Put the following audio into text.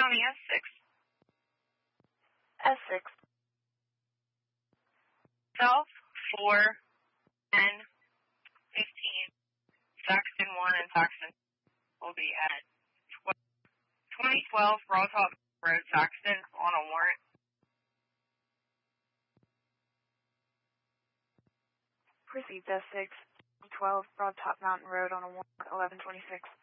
County S6. S6. South 4 and 15. Saxton 1 and Saxton will be at 2012 Broad Top Road, Saxton, on a warrant. Proceeds S6, 12 Broad Top Mountain Road on a warrant, 1126.